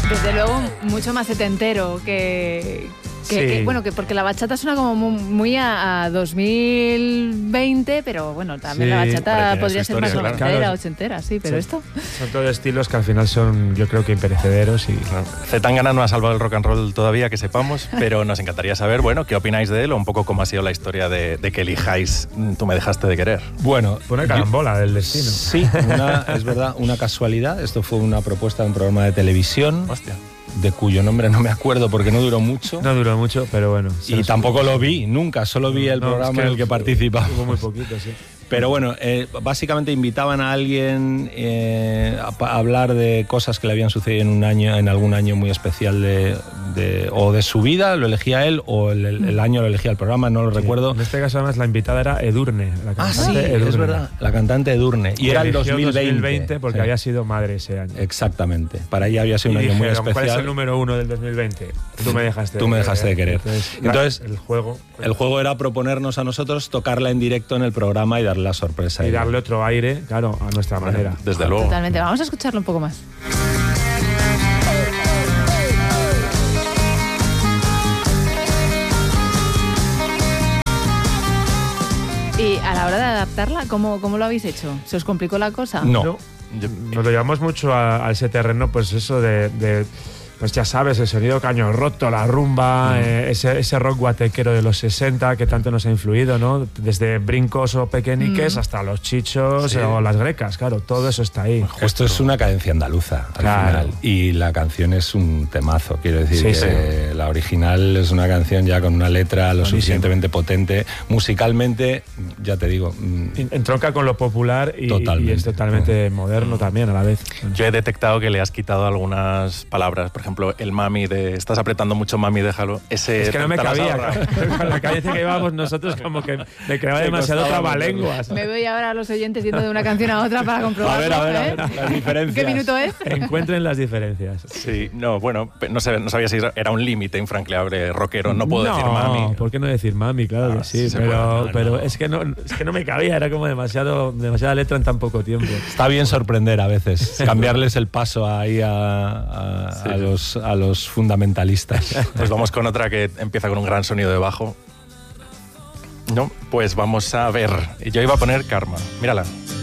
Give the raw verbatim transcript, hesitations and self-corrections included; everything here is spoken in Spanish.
Desde luego, mucho más setentero que... Que, Sí. que, bueno, que porque la bachata suena como muy, muy a, a dos mil veinte, pero bueno, también Sí, la bachata hombre, tiene podría su ser historia, más claro. noventera, Claro. ochentera, sí, pero Sí. esto... Son todos estilos que al final son, yo creo que imperecederos y... Zetangana no ha salvado el rock and roll todavía, que sepamos, pero nos encantaría saber, bueno, qué opináis de él o un poco cómo ha sido la historia de, de que elijáis Tú me dejaste de querer. Bueno, Fue una carambola del destino. sí, una, es verdad, una casualidad. Esto fue una propuesta de un programa de televisión, Hostia. de cuyo nombre no me acuerdo porque no duró mucho. No duró mucho, pero bueno. se Y nos- tampoco lo vi, nunca, solo vi el No, es programa en el que participaba. Hubo muy poquito, sí. Pero bueno, eh, básicamente invitaban a alguien eh, a, pa- a hablar de cosas que le habían sucedido en un año, en algún año muy especial de, de- o de su vida, lo elegía él, o el, el- el año lo elegía el programa, no lo Sí. recuerdo. En este caso además la invitada era Edurne, la Ah, sí, cantante Edurne. es verdad, la cantante Edurne. Y Que era el eligió dos mil veinte. dos mil veinte porque Sí. había sido madre ese año. Exactamente, para ella había sido un Y año muy dijeron, ¿cuál es el especial. número uno del dos mil veinte? Tú me dejaste Tú me dejaste de querer. Entonces, Entonces, el juego... El juego era proponernos a nosotros tocarla en directo en el programa y darle la sorpresa. Y a ella. darle otro aire, claro, a nuestra manera. Desde luego. Totalmente, vamos a escucharlo un poco más. Y a la hora de adaptarla, ¿cómo, cómo lo habéis hecho? ¿Se os complicó la cosa? No. No, nos lo llevamos mucho a, a ese terreno, pues eso de, de, pues ya sabes, el sonido caño roto, la rumba, Mm. eh, ese, ese rock guatequero de los sesenta que tanto nos ha influido, ¿no? Desde brincos o pequeñiques Mm. hasta los chichos Sí. o las grecas, claro, todo eso está ahí. Esto es una cadencia andaluza al Claro. final. Y la canción es un temazo. Quiero decir Sí, que la original es una canción ya con una letra lo Buenísimo. suficientemente potente. Musicalmente, ya te digo. mm, Entronca con lo popular y, Totalmente. y es totalmente moderno también a la vez. Yo he detectado que le has quitado algunas palabras, por ejemplo, el mami de estás apretando mucho, mami, déjalo. Ese Es que no me te las cabía. ahorras. Con la cadencia que íbamos nosotros, como que me creaba Me demasiado costaba trabalenguas. Me voy ahora a los oyentes yendo de una canción a otra para comprobarlo. A ver, a ver, a ¿eh? ver, las diferencias. ¿Qué minuto es? Encuentren las diferencias. Sí, no, bueno, pe- no, sé, no sabía si era un límite infranqueable rockero. No puedo decir mami. ¿Por qué no decir mami? Claro Ah, que sí, sí se pero, puede, no, pero no. Es, que no, es que no me cabía, era como demasiado, demasiada letra en tan poco tiempo. Está bien sorprender a veces, cambiarles el paso ahí a, a- Sí. a los, a los fundamentalistas. Pues vamos con otra que empieza con un gran sonido de bajo. No, pues vamos a ver. Yo iba a poner Karma. Mírala.